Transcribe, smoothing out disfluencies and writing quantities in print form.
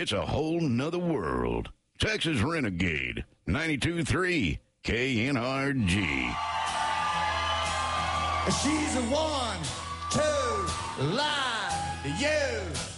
It's a whole nother world. Texas Renegade, 92.3 KNRG. She's a 1, 2, lie to you.